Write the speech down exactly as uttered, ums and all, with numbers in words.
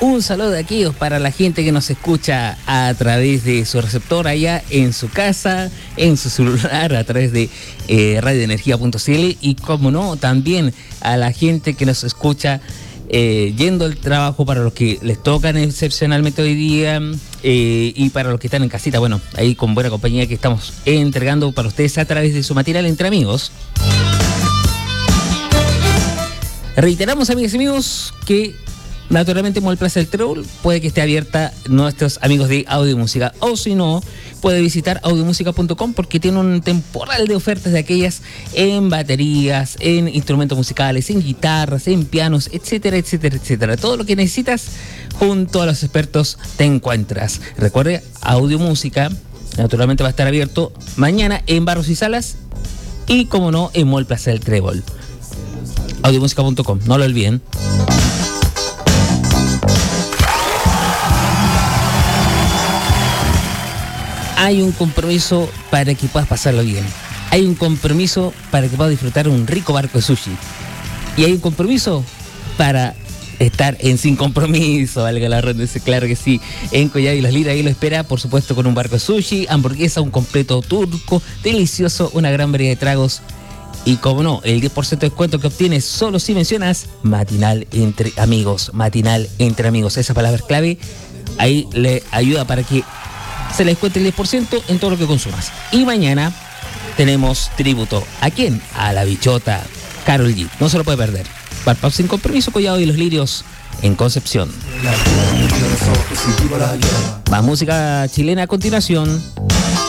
Un saludo de aquí para la gente que nos escucha a través de su receptor allá en su casa, en su celular, a través de eh, radio energía punto c l y, como no, también a la gente que nos escucha eh, yendo al trabajo, para los que les tocan excepcionalmente hoy día eh, y para los que están en casita, bueno, ahí con buena compañía que estamos entregando para ustedes a través de su material Entre Amigos. Reiteramos, amigas y amigos, que naturalmente Mall Plaza del Trébol puede que esté abierta nuestros amigos de Audio Música, o si no, puede visitar audio música punto com porque tiene un temporal de ofertas de aquellas en baterías, en instrumentos musicales, en guitarras, en pianos, etcétera, etcétera, etcétera. Todo lo que necesitas junto a los expertos te encuentras. Recuerde, Audio Música naturalmente va a estar abierto mañana en Barros y Salas y, como no, en Mall Plaza del Trébol. audio música punto com, no lo olviden. Hay un compromiso para que puedas pasarlo bien. Hay un compromiso para que puedas disfrutar un rico barco de sushi. Y hay un compromiso para estar en Sin Compromiso, valga la redundancia, claro que sí. En Collado y Los Liras, ahí lo espera, por supuesto, con un barco de sushi, hamburguesa, un completo turco, delicioso, una gran variedad de tragos. Y, como no, el diez por ciento de descuento que obtienes solo si mencionas Matinal Entre Amigos. Matinal Entre Amigos, esa palabra es clave. Ahí le ayuda para que se le descuente el diez por ciento en todo lo que consumas. Y mañana tenemos tributo. ¿A quién? A la bichota Karol G. No se lo puede perder. Barpap Sin Compromiso, Collado y Los Lirios en Concepción. Más música chilena a continuación.